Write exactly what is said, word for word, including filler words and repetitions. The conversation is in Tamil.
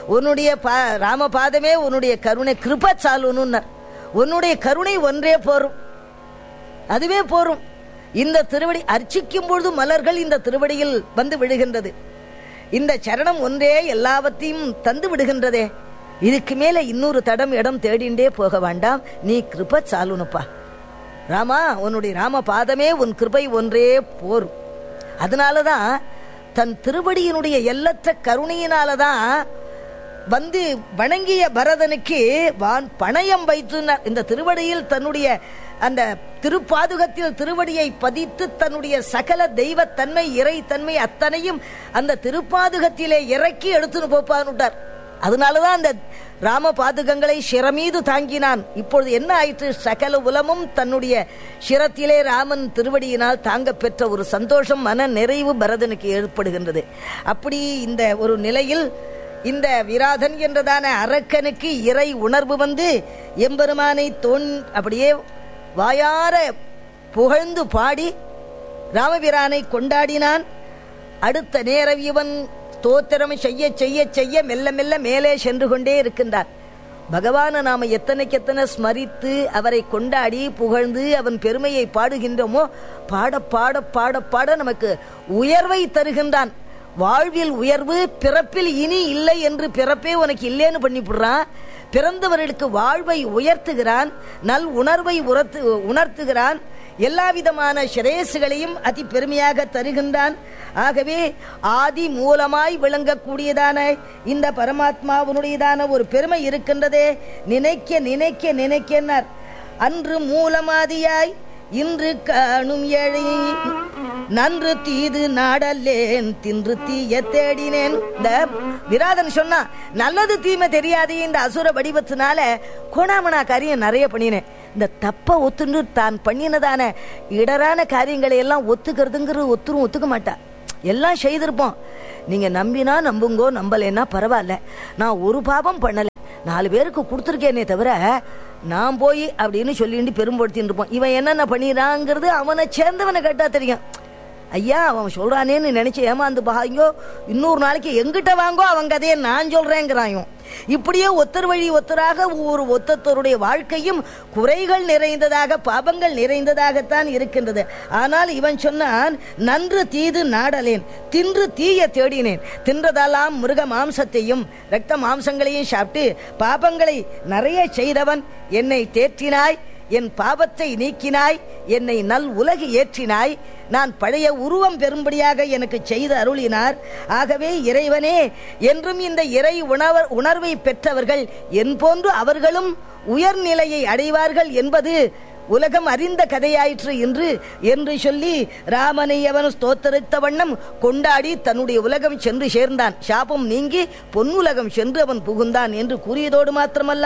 உன்னுடைய பா ராமபாதமே உன்னுடைய கருணை கிருப சாலுன்னு, உன்னுடைய கருணை ஒன்றே போரும், அதுவே போரும். இந்த திருவடி அர்ச்சிக்கும் பொழுது மலர்கள் இந்த திருவடியில் வந்து விழுகின்றது. இந்த சரணம் ஒன்றே எல்லாவற்றையும் தந்து விடுகின்றதே. இதுக்கு மேல இன்னொரு தடம் இடம் தேடிண்டே போக வேண்டாம். நீ கிருப சாலுனுப்பா ராமா, உன்னுடைய ராம பாதமே உன் கிருபை ஒன்றே போரும். அதனாலதான் தன் திருவடியினுடைய எல்லற்ற கருணையினாலதான் வந்து வணங்கிய பரதனுக்கு வான் பணயம் வைத்து இந்த திருவடியில் தன்னுடைய அந்த திருப்பாதுகத்தில் திருவடியை பதித்து தன்னுடைய சகல தெய்வத்தன்மை இறை தன்மை அத்தனையும் அந்த திருப்பாதுகத்திலே இறக்கி எடுத்துன்னு போப்பான்னுட்டார். அதனாலதான் அந்த ராம பாதுகங்களை சிரமீது தாங்கினான். இப்பொழுது என்ன ஆயிற்று? சகல உலமும் தன்னுடைய சிரத்திலே ராமன் திருவடியினால் தாங்க பெற்ற ஒரு சந்தோஷம், மன நிறைவு பரதனுக்கு ஏற்படுகின்றது. அப்படி இந்த ஒரு நிலையில் இந்த விராதன் என்றதான அரக்கனுக்கு இறை உணர்வு வந்து எம்பெருமானை தோன் அப்படியே வாயார புகழ்ந்து பாடி ராமபிரானை கொண்டாடினான். அடுத்த நேரம் இவன் ஸ்தோத்திரம் செய்ய செய்ய செய்ய மெல்ல மெல்ல மேலே சென்று கொண்டே இருக்கின்றார். பகவானை நாம எத்தனைக்கு எத்தனை ஸ்மரித்து அவரை கொண்டாடி புகழ்ந்து அவன் பெருமையை பாடுகின்றோமோ, பாட பாட பாட பாட நமக்கு உயர்வை தருகின்றான். வாழ்வில் உயர்வு பிறப்பில் இனி இல்லை என்று பிறப்பே உனக்கு இல்லேன்னு பண்ணிவிடுறான். பிறந்தவர்களுக்கு வாழ்வை உயர்த்துகிறான், நல் உணர்வை உணர்த்துகிறான், எல்லா விதமான சிரேசுகளையும் அதி பெருமையாக தருகின்றான். ஆகவே ஆதி மூலமாய் விளங்கக்கூடியதான இந்த பரமாத்மாவுடையதான ஒரு பெருமை இருக்கின்றதே. நினைக்க நினைக்க நினைக்கிறார். அன்று மூலமாதியாய் இன்று காணும் எழை நன்று தீது நாடல்லேன் தின்று தீய தேடினேன். இந்த விராதன் சொன்னா நல்லது தீமை தெரியாது. இந்த அசுர வடிவத்தினால கோணாமனா காரியம் நிறைய பண்ணினேன். இந்த தப்ப ஒத்துண்டு தான் பண்ணினதான இடரான காரியங்களை எல்லாம் ஒத்துக்கிறதுங்கிற ஒத்துரும் ஒத்துக்க மாட்டா. எல்லாம் செய்திருப்போம். நீங்க நம்பினா நம்புங்கோ, நம்பலைன்னா பரவாயில்ல. நான் ஒரு பாவம் பண்ணல, நாலு பேருக்கு கொடுத்துருக்கேனே தவிர நான் போய் அப்படின்னு சொல்லிட்டு பெரும்படுத்தின்னு இருப்போம். இவன் என்னென்ன பண்ணிடுறாங்கிறது அவனை சேர்ந்தவனை கேட்டா தெரியும். ஐயா அவன் சொல்றானேன்னு நினைச்சு ஏமாந்து பாங்கோ, இன்னொரு நாளைக்கு எங்கிட்ட வாங்கோ அவன் கதையை நான் சொல்றேங்கிறாயோ. இப்படியே ஒத்தர் வழி ஒத்தராக ஒரு ஒத்தத்தருடைய வாழ்க்கையும் குறைகள் நிறைந்ததாக பாபங்கள் நிறைந்ததாகத்தான் இருக்கின்றது. ஆனால் இவன் சொன்னான், நன்று தீது நாடலேன் தின்று தீய தேடினேன். தின்றதெல்லாம் மிருக மாம்சத்தையும் இரத்த மாம்சங்களையும் சாப்பிட்டு பாபங்களை நிறைய செய்தவன் என்னை தேற்றினாய், என் பாவத்தை நீக்கினாய், என்னை நல் உலகு ஏற்றினாய், நான் பழைய உருவம் பெறும்படியாக எனக்கு செய்து அருளினார். ஆகவே இறைவனே, என்றும் இந்த இறை உணவர் உணர்வை பெற்றவர்கள் என் போன்று அவர்களும் உயர்நிலையை அடைவார்கள் என்பது உலகம் அறிந்த கதையாயிற்று என்று என்று சொல்லி ராமனை அவன் ஸ்தோத்தரித்த வண்ணம் கொண்டாடி தன்னுடைய உலகம் சென்று சேர்ந்தான். சாபம் நீங்கி பொன்னுலகம் சென்று அவன் புகுந்தான் என்று கூறியதோடு மாத்திரமல்ல,